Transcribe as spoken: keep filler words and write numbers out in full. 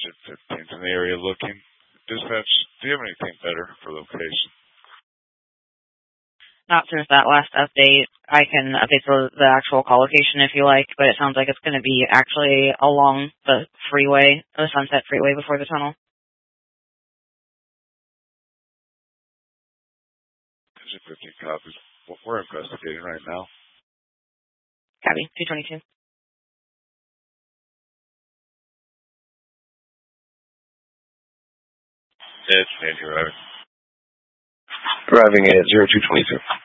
Engine fifteen's in the area looking. Dispatch, do you have anything better for location? Not since that last update. I can update the, the actual call location if you like, but it sounds like it's going to be actually along the freeway, the Sunset Freeway before the tunnel. Engine fifteen copies. We're investigating right now. Copy. two twenty-two. It's Andy arriving. Arriving at zero two twenty-two.